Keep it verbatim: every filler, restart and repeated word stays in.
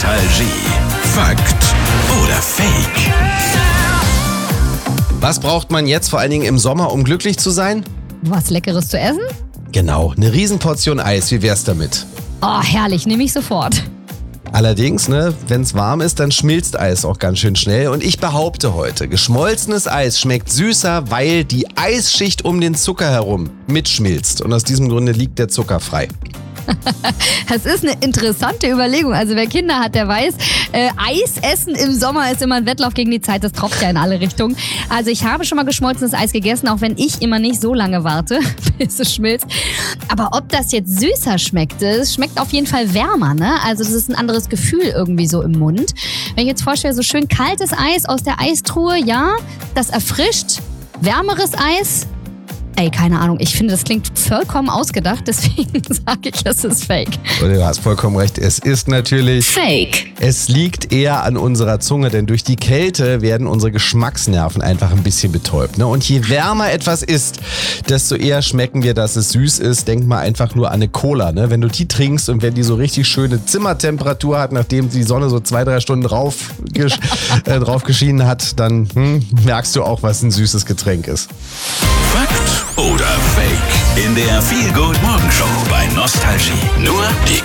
Nostalgie. Fakt oder Fake? Was braucht man jetzt vor allen Dingen im Sommer, um glücklich zu sein? Was Leckeres zu essen? Genau, eine Riesenportion Eis. Wie wär's damit? Oh, herrlich, nehme ich sofort. Allerdings, ne, wenn es warm ist, dann schmilzt Eis auch ganz schön schnell. Und ich behaupte heute, geschmolzenes Eis schmeckt süßer, weil die Eisschicht um den Zucker herum mitschmilzt. Und aus diesem Grunde liegt der Zucker frei. Das ist eine interessante Überlegung. Also wer Kinder hat, der weiß, äh, Eis essen im Sommer ist immer ein Wettlauf gegen die Zeit. Das tropft ja in alle Richtungen. Also ich habe schon mal geschmolzenes Eis gegessen, auch wenn ich immer nicht so lange warte, bis es schmilzt. Aber ob das jetzt süßer schmeckt, es schmeckt auf jeden Fall wärmer, ne? Also das ist ein anderes Gefühl irgendwie so im Mund. Wenn ich jetzt vorstelle, so schön kaltes Eis aus der Eistruhe, ja, das erfrischt. Wärmeres Eis, ey, keine Ahnung, ich finde, das klingt vollkommen ausgedacht, deswegen sage ich, es ist fake. Du hast vollkommen recht, es ist natürlich Fake. Es liegt eher an unserer Zunge, denn durch die Kälte werden unsere Geschmacksnerven einfach ein bisschen betäubt. Ne? Und je wärmer etwas ist, desto eher schmecken wir, dass es süß ist. Denk mal einfach nur an eine Cola. Ne? Wenn du die trinkst und wenn die so richtig schöne Zimmertemperatur hat, nachdem die Sonne so zwei, drei Stunden drauf, gesch- äh, drauf geschienen hat, dann hm, merkst du auch, was ein süßes Getränk ist. Fakt oder Fake? In der Feel Good Morgenshow bei Nostalgie. Nur die